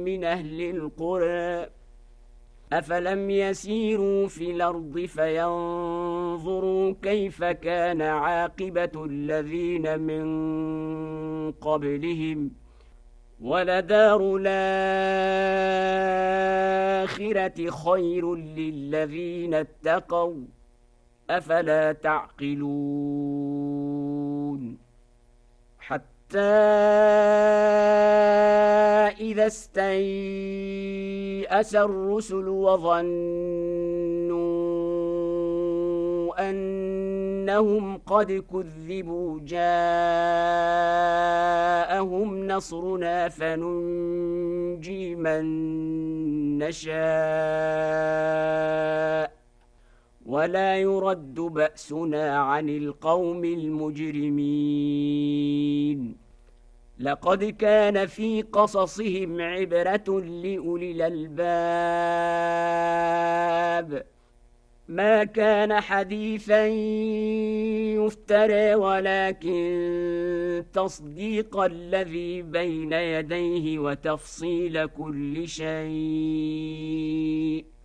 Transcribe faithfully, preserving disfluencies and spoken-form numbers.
من أهل القرى أفلم يسيروا في الأرض فينظروا كيف كان عاقبة الذين من قبلهم ولدار الآخرة خير للذين اتقوا أفلا تعقلون حتى إذا استيأس الرسل وظنوا أنهم قد كذبوا جاءهم نصرنا فننجي من نشاء ولا يرد بأسنا عن القوم المجرمين لقد كان في قصصهم عبرة لأولي الألباب ما كان حديثا يفترى ولكن تصديق الذي بين يديه وتفصيل كل شيء